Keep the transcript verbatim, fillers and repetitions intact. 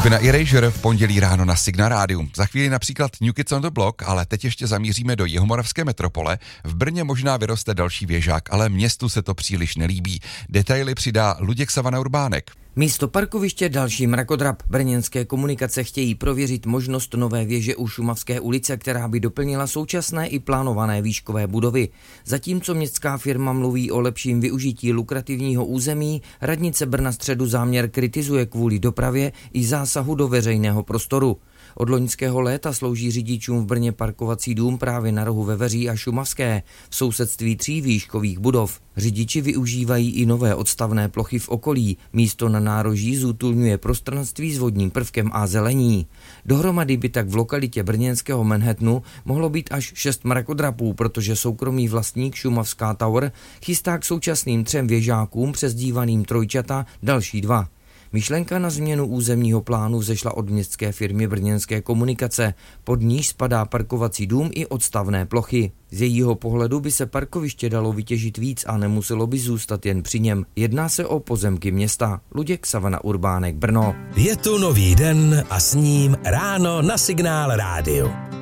Skupina Erasure v pondělí ráno na Signál Rádiu. Za chvíli například New Kids on the Block, ale teď ještě zamíříme do jihomoravské metropole. V Brně možná vyroste další věžák, ale městu se to příliš nelíbí. Detaily přidá Luděk Savana Urbánek. Místo parkoviště další mrakodrap. Brněnské komunikace chtějí prověřit možnost nové věže u Šumavské ulice, která by doplnila současné i plánované výškové budovy. Zatímco městská firma mluví o lepším využití lukrativního území, radnice Brna středu záměr kritizuje kvůli dopravě i zásahu do veřejného prostoru. Od loňského léta slouží řidičům v Brně parkovací dům právě na rohu Veveří a Šumavské, v sousedství tří výškových budov. Řidiči využívají i nové odstavné plochy v okolí, místo na nároží zútulňuje prostranství s vodním prvkem a zelení. Dohromady by tak v lokalitě brněnského Manhattanu mohlo být až šest mrakodrapů, protože soukromý vlastník Šumavská Tower chystá k současným třem věžákům přezdívaným Trojčata další dva. Myšlenka na změnu územního plánu vzešla od městské firmy Brněnské komunikace, pod níž spadá parkovací dům i odstavné plochy. Z jejího pohledu by se parkoviště dalo vytěžit víc a nemuselo by zůstat jen při něm. Jedná se o pozemky města. Luděk Savana Urbánek, Brno. Je tu nový den a s ním ráno na Signál Rádiu.